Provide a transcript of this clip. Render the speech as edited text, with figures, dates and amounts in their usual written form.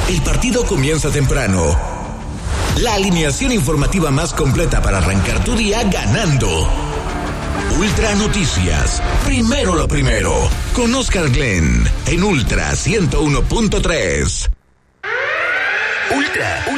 El partido comienza temprano. La alineación informativa más completa para arrancar tu día ganando. Ultra Noticias. Primero lo primero. Con Oscar Glenn en Ultra 101.3. Ultra.